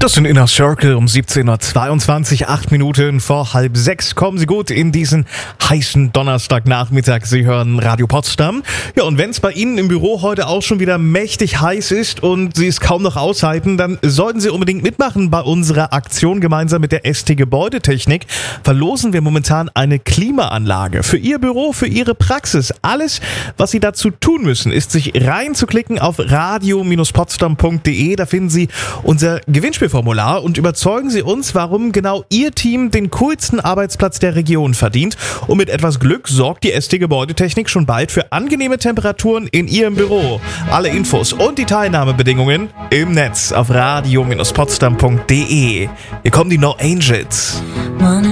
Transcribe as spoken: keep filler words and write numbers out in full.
Das sind Inner Circle um siebzehn Uhr zweiundzwanzig, acht Minuten vor halb sechs. Kommen Sie gut in diesen heißen Donnerstagnachmittag. Sie hören Radio Potsdam. Ja, und wenn es bei Ihnen im Büro heute auch schon wieder mächtig heiß ist und Sie es kaum noch aushalten, dann sollten Sie unbedingt mitmachen bei unserer Aktion. Gemeinsam mit der S T Gebäudetechnik verlosen wir momentan eine Klimaanlage für Ihr Büro, für Ihre Praxis. Alles, was Sie dazu tun müssen, ist sich reinzuklicken auf radio Bindestrich potsdam punkt de. Da finden Sie unser Gewinnspielformular und überzeugen Sie uns, warum genau Ihr Team den coolsten Arbeitsplatz der Region verdient. Und mit etwas Glück sorgt die S T Gebäudetechnik schon bald für angenehme Temperaturen in Ihrem Büro. Alle Infos und die Teilnahmebedingungen im Netz auf radio Bindestrich potsdam punkt de. Hier kommen die No Angels.